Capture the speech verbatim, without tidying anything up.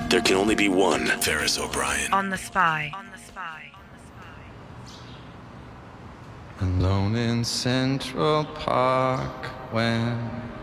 There can only be one Ferris O'Brien. On the spy. On the spy. Alone in Central Park when